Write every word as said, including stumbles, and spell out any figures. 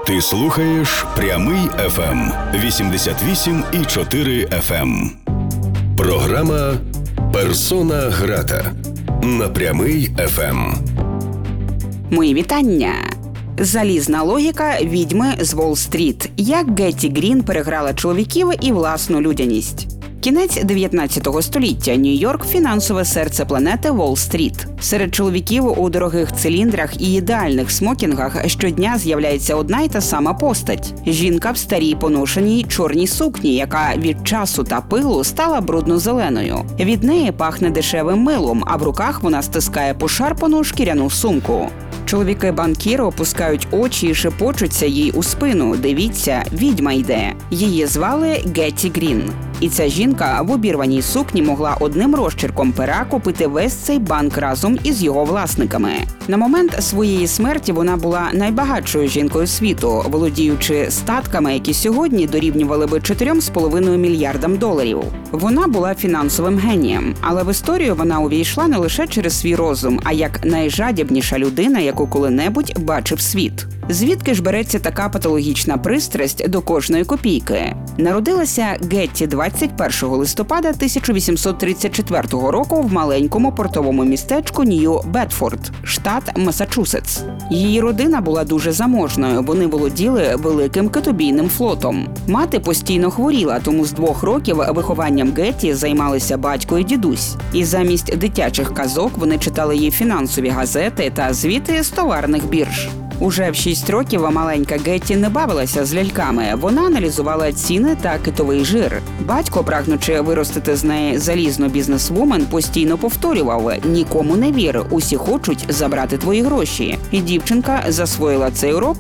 Ти слухаєш Прямий еф ем вісімдесят вісім і чотири еф ем. Програма «Персона грата» на Прямий еф ем. Мої вітання! Залізна логіка відьми з Уолл-стріт. Як Гетті Грін переграла чоловіків і власну людяність. Кінець дев'ятнадцятого століття. Нью-Йорк – фінансове серце планети Уолл-стріт. Серед чоловіків у дорогих циліндрах і ідеальних смокінгах щодня з'являється одна й та сама постать. Жінка в старій поношеній чорній сукні, яка від часу та пилу стала брудно-зеленою. Від неї пахне дешевим милом, а в руках вона стискає пошарпану шкіряну сумку. Чоловіки-банкіри опускають очі і шепочуться їй у спину. Дивіться, відьма йде. Її звали Гетті Грін. І ця жінка в обірваній сукні могла одним розчерком пера купити весь цей банк разом із його власниками. На момент своєї смерті вона була найбагатшою жінкою світу, володіючи статками, які сьогодні дорівнювали би чотирьом з половиною мільярдам доларів. Вона була фінансовим генієм, але в історію вона увійшла не лише через свій розум, а як найжадібніша людина, яку коли-небудь бачив світ. Звідки ж береться така патологічна пристрасть до кожної копійки? Народилася Гетті двадцять першого листопада тисяча вісімсот тридцять четвертого року в маленькому портовому містечку Нью-Бедфорд, штат Масачусетс. Її родина була дуже заможною, вони володіли великим китобійним флотом. Мати постійно хворіла, тому з двох років вихованням Гетті займалися батько і дідусь. І замість дитячих казок вони читали їй фінансові газети та звіти з товарних бірж. Уже в шість років маленька Гетті не бавилася з ляльками, вона аналізувала ціни та китовий жир. Батько, прагнучи виростити з неї залізну бізнесвумен, постійно повторював: «Нікому не вір, усі хочуть забрати твої гроші». І дівчинка засвоїла цей урок